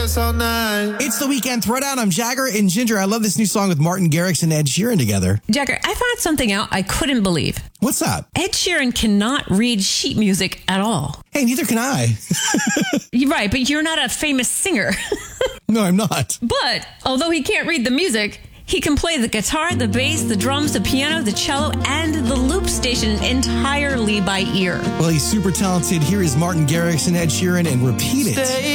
dance all night. It's the weekend throwdown. I'm Jagger and Ginger. I love this new song with Martin Garrix and Ed Sheeran together. Jagger, I found something out I couldn't believe. What's that? Ed Sheeran cannot read sheet music at all. Hey, neither can I. You're right, but you're not a famous singer. No, I'm not. But although he can't read the music, he can play the guitar, the bass, the drums, the piano, the cello, and the loop station entirely by ear. Well, he's super talented. Here is Martin Garrix and Ed Sheeran, and Repeat It. Stay